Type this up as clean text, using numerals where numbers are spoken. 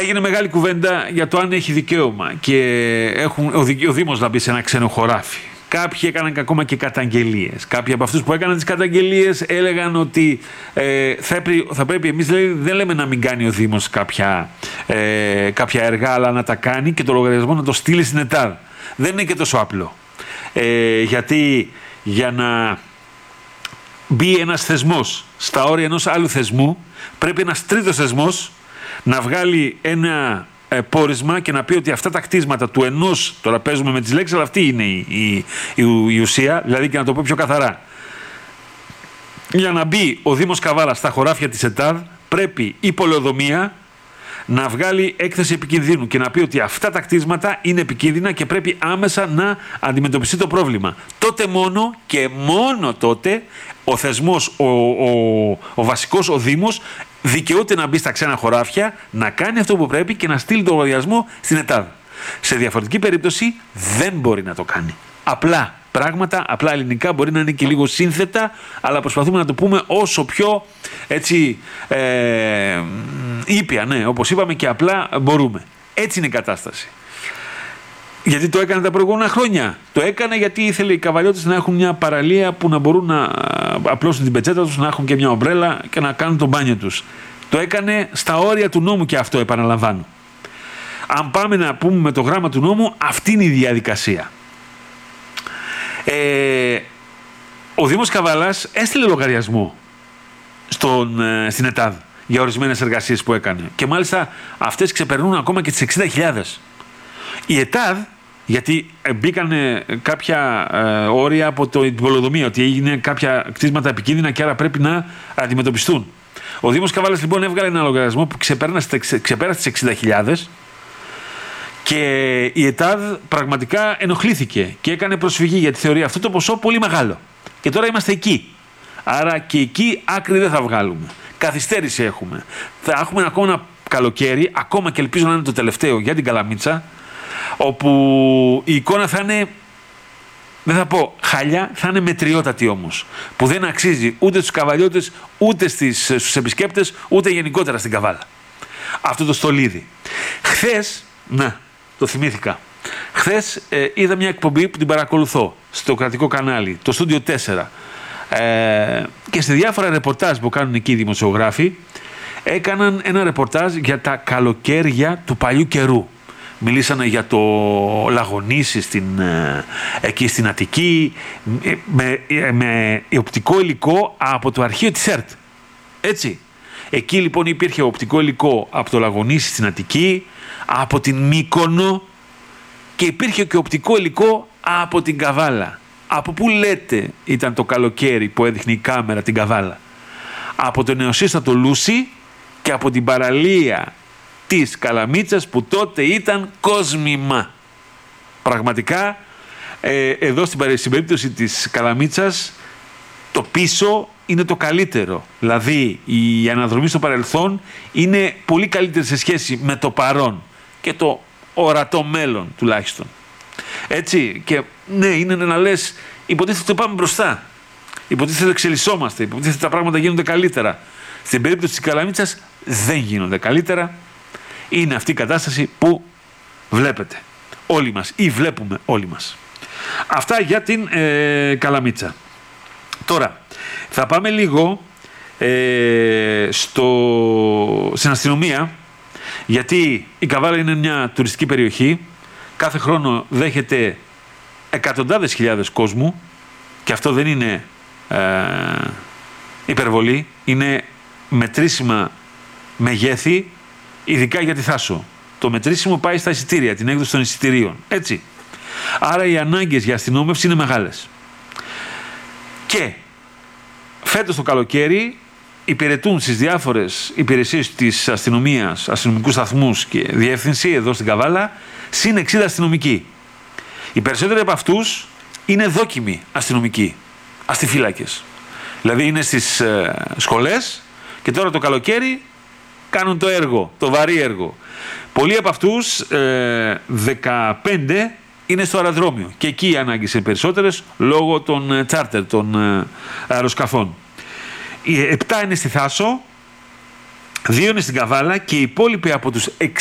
Έγινε μεγάλη κουβέντα για το αν έχει δικαίωμα και ο Δήμος να μπει σε ένα ξένο χωράφι. Κάποιοι έκαναν ακόμα και καταγγελίες. Κάποιοι από αυτούς που έκαναν τις καταγγελίες έλεγαν ότι θα πρέπει εμείς, δεν λέμε να μην κάνει ο Δήμος κάποια έργα, αλλά να τα κάνει και το λογαριασμό να το στείλει στην ΕΤΑΔ. Δεν είναι και τόσο απλό. Γιατί για να μπει ένας θεσμός στα όρια ενός άλλου θεσμού, πρέπει ένας τρίτος θεσμός να βγάλει ένα πόρισμα και να πει ότι αυτά τα κτίσματα του ενός, τώρα παίζουμε με τις λέξεις, αλλά αυτή είναι η ουσία, δηλαδή, και να το πω πιο καθαρά. Για να μπει ο Δήμος Καβάλας στα χωράφια της ΕΤΑΔ, πρέπει η πολεοδομία να βγάλει έκθεση επικινδύνου και να πει ότι αυτά τα κτίσματα είναι επικίνδυνα και πρέπει άμεσα να αντιμετωπιστεί το πρόβλημα. Τότε μόνο και μόνο τότε ο θεσμός, ο βασικός, ο Δήμος, δικαιούται να μπει στα ξένα χωράφια, να κάνει αυτό που πρέπει και να στείλει το λογαριασμό στην ΕΤΑΔ. Σε διαφορετική περίπτωση δεν μπορεί να το κάνει. Απλά πράγματα, απλά ελληνικά, μπορεί να είναι και λίγο σύνθετα, αλλά προσπαθούμε να το πούμε όσο πιο έτσι ήπια, ναι, όπως είπαμε, και απλά μπορούμε. Έτσι είναι η κατάσταση. Γιατί το έκανε τα προηγούμενα χρόνια. Το έκανε γιατί ήθελε οι καβαλιώτες να έχουν μια παραλία που να μπορούν να απλώσουν την πετσέτα τους, να έχουν και μια ομπρέλα και να κάνουν το μπάνιο τους. Το έκανε στα όρια του νόμου και αυτό, επαναλαμβάνω. Αν πάμε να πούμε με το γράμμα του νόμου, αυτή είναι η διαδικασία. Ο Δήμος Καβάλας έστειλε λογαριασμό στην ΕΤΑΔ για ορισμένες εργασίες που έκανε. Και μάλιστα αυτές ξεπερνούν ακόμα και τις 60.000. Η ΕΤΑΔ, γιατί μπήκαν κάποια όρια από την πολεοδομία, ότι έγινε κάποια κτίσματα επικίνδυνα και άρα πρέπει να αντιμετωπιστούν. Ο Δήμος Καβάλας λοιπόν έβγαλε ένα λογαριασμό που ξεπέρασε τις 60.000 και η ΕΤΑΔ πραγματικά ενοχλήθηκε και έκανε προσφυγή, γιατί θεωρεί αυτό το ποσό πολύ μεγάλο. Και τώρα είμαστε εκεί. Άρα και εκεί άκρη δεν θα βγάλουμε. Καθυστέρηση έχουμε. Θα έχουμε ακόμα ένα καλοκαίρι, ακόμα και ελπίζω να είναι το τελευταίο για την Καλαμίτσα, όπου η εικόνα θα είναι, δεν θα πω χαλιά, θα είναι μετριότατη όμως. Που δεν αξίζει ούτε στους καβαλιώτες, ούτε στους επισκέπτες, ούτε γενικότερα στην Καβάλα. Αυτό το στολίδι. Χθες, να, το θυμήθηκα. Χθες είδα μια εκπομπή που την παρακολουθώ στο κρατικό κανάλι, το Studio 4. Και σε διάφορα ρεπορτάζ που κάνουν εκεί οι δημοσιογράφοι, έκαναν ένα ρεπορτάζ για τα καλοκαίρια του παλιού καιρού. Μιλήσανε για το Λαγονήσι εκεί στην Αττική, με οπτικό υλικό από το αρχείο της ΕΡΤ. Έτσι. Εκεί λοιπόν υπήρχε οπτικό υλικό από το Λαγονήσι στην Αττική, από την Μύκονο, και υπήρχε και οπτικό υλικό από την Καβάλα. Από πού λέτε ήταν το καλοκαίρι που έδειχνε η κάμερα την Καβάλα? Από το νεοσύστατο Λούσι και από την παραλία της Καλαμίτσας, που τότε ήταν κόσμημα. Πραγματικά εδώ στην περίπτωση της Καλαμίτσας το πίσω είναι το καλύτερο. Δηλαδή η αναδρομή στο παρελθόν είναι πολύ καλύτερη σε σχέση με το παρόν και το ορατό μέλλον τουλάχιστον. Έτσι, και ναι, είναι να λες, υποτίθεται ότι πάμε μπροστά. Υποτίθεται ότι εξελισσόμαστε, υποτίθεται ότι τα πράγματα γίνονται καλύτερα. Στην περίπτωση της Καλαμίτσας δεν γίνονται καλύτερα. Είναι αυτή η κατάσταση που βλέπετε όλοι μας ή βλέπουμε όλοι μας. Αυτά για την Καλαμίτσα. Τώρα, θα πάμε λίγο στην αστυνομία, γιατί η Καβάλα είναι μια τουριστική περιοχή. Κάθε χρόνο δέχεται εκατοντάδες χιλιάδες κόσμου και αυτό δεν είναι υπερβολή, είναι μετρήσιμα μεγέθη, ειδικά για τη Θάσο. Το μετρήσιμο πάει στα εισιτήρια, την έκδοση των εισιτηρίων. Έτσι. Άρα οι ανάγκες για αστυνόμευση είναι μεγάλες. Και φέτος το καλοκαίρι υπηρετούν στις διάφορες υπηρεσίες της αστυνομίας, αστυνομικούς σταθμούς και διεύθυνση εδώ στην Καβάλα, συν 60 αστυνομικοί. Οι περισσότεροι από αυτούς είναι δόκιμοι αστυνομικοί, αστιφύλακες. Δηλαδή είναι στις σχολές και τώρα το καλοκαίρι κάνουν το έργο, το βαρύ έργο. Πολλοί από αυτούς, 15, είναι στο αεροδρόμιο και εκεί οι ανάγκες είναι περισσότερες λόγω των τσάρτερ, των αεροσκαφών. Οι 7 είναι στη Θάσο, 2 είναι στην Καβάλα και οι υπόλοιποι από τους